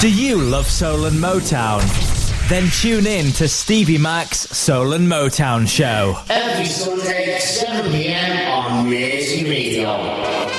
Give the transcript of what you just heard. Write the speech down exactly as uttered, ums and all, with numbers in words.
Do you love Soul and Motown? Then tune in to Stevie Mac's Soul and Motown Show. Every Sunday at seven p m on Mersey Radio.